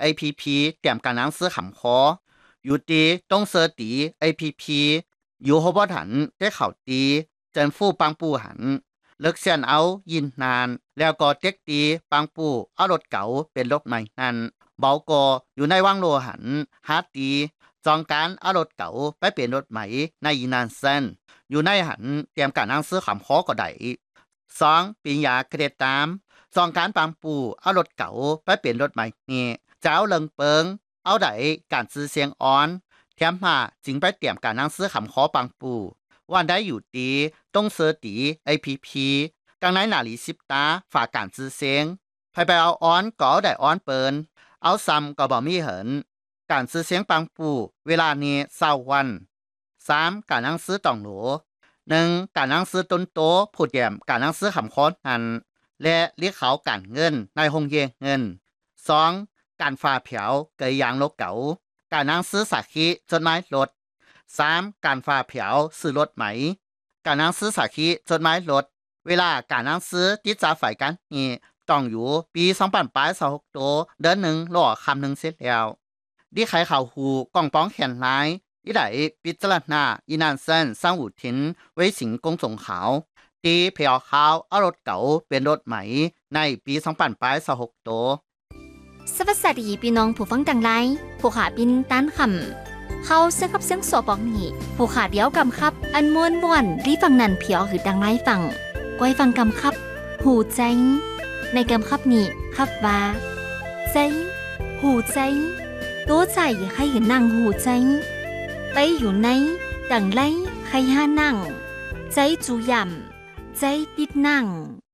APP 點揀啱思含可，有啲東社地 APP 有好多人ได้เข้าดี政府ปังปูหันเลิกเสียนเอายินนานแล้วก็เด็กดีปังปูเอารถเก๋าเป็นรถใหม่นั้นเบาก็อยู่ในว่างโลหันฮาดีจองการเอารถเก๋าไปเปลี่ยนรถใหม่ในอีนานเส้นอยู่ในหันเตรียมการนั่งซื้อขำคอก็ได้2ปียาเครดตามจองการปังปูเอารถเก๋าไปเปลี่ยนรถใหม่นี่เจ้าเลิงเปิงเอาได้การซื้อเสียงอ่อนแถมมาจึงไปเตรียมการนั่งซื้อขำคอปังปูวันได้อยู่ดีต้องเสือตี APP กังในนาลี10ตาฝากการซื้อเสียงไปเอาอ้อนก็เอาได้อ้อนเปินเอาซ้ำก็บ่มีเหินการซื้อเสียงปังปูเวลานี้20วัน3การนั่งซื้อตองโหล1การนั่งซื้อต้นโตผู้แยมการนั่งซื้อขำคอนหันและเรียกเขาการเงินในห้องเยเงิน2การฟ้าเผาเกยยางโลกเก๋าการนั่งซื้อสักขีจดหมายรถ3การฟ้าเผาซื้อรถไหมการนั่งซื้อสักขีจดหมายรถเวลาการนั่งซื้อติดจ่าฝ่ายกันนี่ต้องอยู่ปี2026โตเดือนหนึ่งรอคำหนึ่งเสร็จแล้วดิใครข่าวหูกองป้องแขนร้ายอีไหลปิจารณาอีนานเซนสร้างอุทินไว้สิงกงสงขาวตีเพียวขาวเอารถเก๋าเป็นรถไหมในปี2026โตสวัสดีพี่น้องผู้ฟังต่างหลายผู้ขาบินต้านคำเขาเสียงขับเสียงสวบอกนี่ผู้ขาเดียวกำคับอันม้วนรีฟังนันเพียวคือดังไล่ฟังก้อยฟังกำคับหูใจในกำคับนี้คับว่าใจหูใจตัวใจให้เห็นนั่งหูใจไปอยู่ในดังไล่ให้ห้านั่งใจจูย่ำใจปิดนั่ง